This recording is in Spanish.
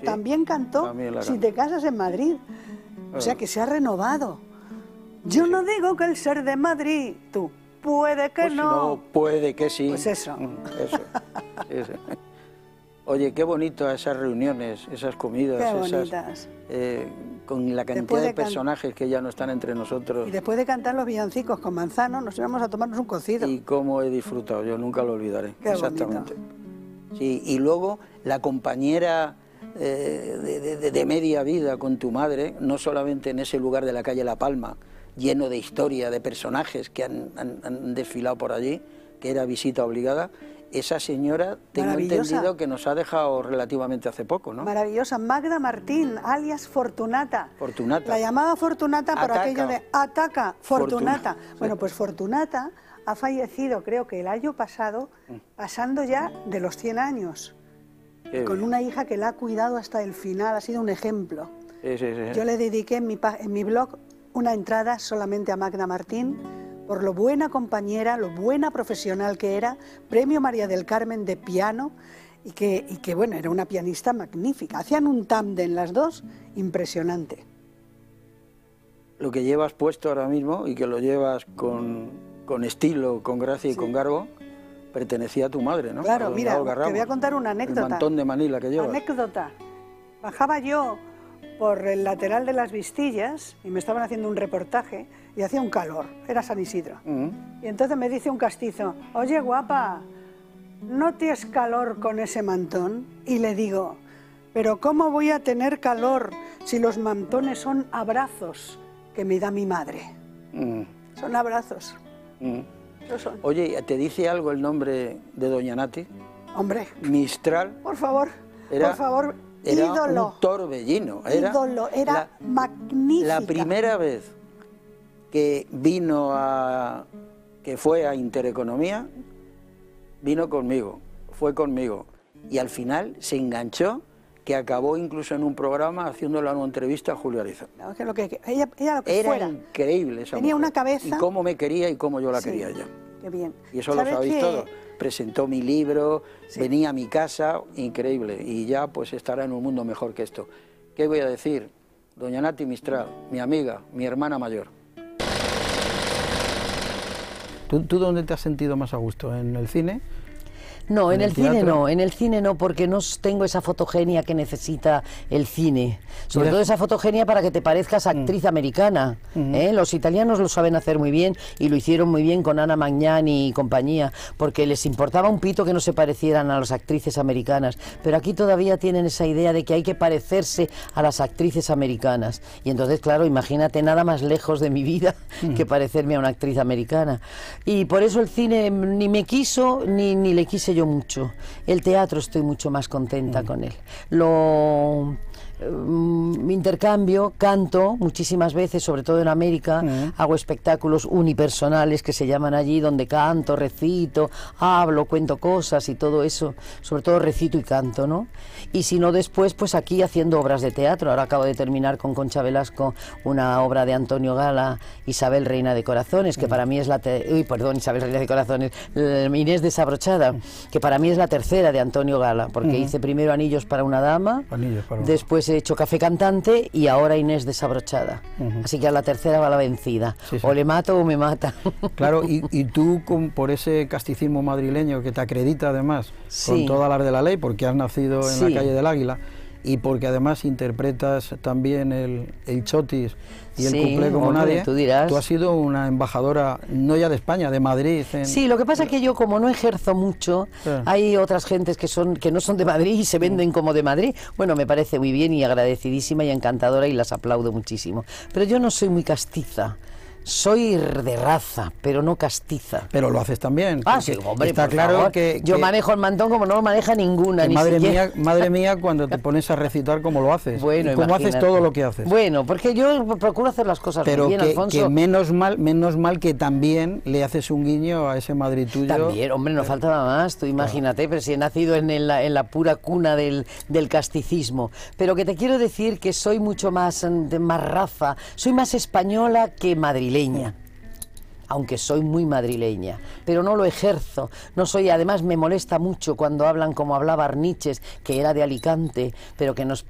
sí, también cantó también Si te casas en Madrid. O sea que se ha renovado. Yo no digo que el ser de Madrid, tú, puede que pues no. Si no, puede que sí. Pues eso. Eso. Oye, qué bonito esas reuniones, esas comidas, Qué esas, bonitas. con la cantidad de personajes que ya no están entre nosotros. Y después de cantar los villancicos con Manzano, nos íbamos a tomarnos un cocido. Y cómo he disfrutado, yo nunca lo olvidaré. Qué exactamente. bonito. Sí, y luego la compañera de media vida con tu madre, no solamente en ese lugar de la calle La Palma, lleno de historia, de personajes que han desfilado por allí, que era visita obligada. Esa señora, tengo entendido que nos ha dejado relativamente hace poco, ¿no? Maravillosa. Magda Martín, alias Fortunata. Fortunata. La llamaba Fortunata por aquello de ataca, Fortunata. Bueno, sí. pues Fortunata ha fallecido, creo que el año pasado, pasando ya de los 100 años. Con una hija que la ha cuidado hasta el final, ha sido un ejemplo. Sí. Yo le dediqué en mi blog una entrada solamente a Magda Martín, por lo buena compañera, lo buena profesional que era, premio María del Carmen de piano, y que bueno, era una pianista magnífica. Hacían un tándem las dos impresionante. Lo que llevas puesto ahora mismo y que lo llevas con estilo, con gracia y con garbo, pertenecía a tu madre, ¿no? Claro, mira, te voy a contar una anécdota. El mantón de Manila que llevas. Anécdota. Bajaba yo por el lateral de las Vistillas y me estaban haciendo un reportaje y hacía un calor, era San Isidro. Y entonces me dice un castizo, oye guapa, ¿no tienes calor con ese mantón? Y le digo, pero ¿cómo voy a tener calor si los mantones son abrazos que me da mi madre? Son abrazos. Son. Oye, ¿te dice algo el nombre de Doña Nati? Hombre. Mistral. Por favor, por favor. Era ídolo. un torbellino. Ídolo, era magnífica. La primera vez que que fue a Intereconomía, vino conmigo, fue conmigo. Y al final se enganchó, que acabó incluso en un programa haciéndole una entrevista a Julio Ariza. No, que ella lo que era fuera. Increíble esa Tenía mujer. una cabeza. Y cómo me quería y cómo yo la quería ella. Qué bien. Y eso lo sabéis todos. Presentó mi libro, venía a mi casa, increíble. Y ya pues estará en un mundo mejor que esto. ¿Qué voy a decir? Doña Nati Mistral, mi amiga, mi hermana mayor. ¿Tú dónde te has sentido más a gusto? ¿En el cine? No, en el cine no, porque no tengo esa fotogenia que necesita el cine. Sobre todo esa fotogenia para que te parezcas actriz americana. Los italianos lo saben hacer muy bien y lo hicieron muy bien con Anna Magnani y compañía, porque les importaba un pito que no se parecieran a las actrices americanas. Pero aquí todavía tienen esa idea de que hay que parecerse a las actrices americanas. Y entonces, claro, imagínate, nada más lejos de mi vida que parecerme a una actriz americana. Y por eso el cine ni me quiso ni le quise yo mucho. El teatro estoy mucho más contenta con él. Intercambio, canto muchísimas veces, sobre todo en América, hago espectáculos unipersonales que se llaman allí, donde canto, recito, hablo, cuento cosas y todo eso, sobre todo recito y canto, ¿no? Y si no después, pues aquí haciendo obras de teatro. Ahora acabo de terminar con Concha Velasco una obra de Antonio Gala, Isabel Reina de Corazones, que para mí es Isabel Reina de Corazones, Inés Desabrochada, que para mí es la tercera de Antonio Gala, porque hice primero Anillos para una dama, después he hecho Café Cantante y ahora Inés Desabrochada. Así que a la tercera va la vencida. O le mato o me mata. Claro, y tú por ese casticismo madrileño que te acredita además con todas las de la ley, porque has nacido en la calle del Águila, y porque además interpretas también el chotis y el cuplé como nadie, tú has sido una embajadora, no ya de España, de Madrid. Sí, lo que pasa es que yo, como no ejerzo mucho, hay otras gentes que no son de Madrid y se venden como de Madrid. Bueno, me parece muy bien y agradecidísima y encantadora y las aplaudo muchísimo. Pero yo no soy muy castiza. Soy de raza, pero no castiza. Pero lo haces también. Sí, hombre, está claro favor. que yo manejo el mantón como no lo maneja ninguna. Ni madre mía, cuando te pones a recitar como lo haces. Bueno, y cómo haces todo lo que haces. Bueno, porque yo procuro hacer las cosas muy bien, Alfonso. Que menos mal que también le haces un guiño a ese Madrid tuyo. También, hombre, no faltaba más. Tú imagínate, pero si he nacido en la pura cuna del casticismo. Pero que te quiero decir que soy mucho más raza, soy más española que madrileña. Aunque soy muy madrileña, pero no lo ejerzo, no soy, además me molesta mucho cuando hablan como hablaba Arniches, que era de Alicante, pero que nos